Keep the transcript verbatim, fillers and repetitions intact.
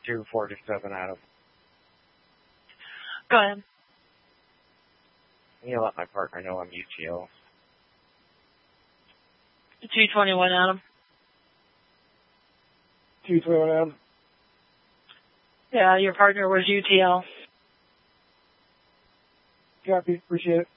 two forty-seven, Adam. Go ahead. Can you let my partner know I'm U T L? two twenty-one, Adam. two twenty-one, Adam. Yeah, your partner was U T L. Copy. Appreciate it.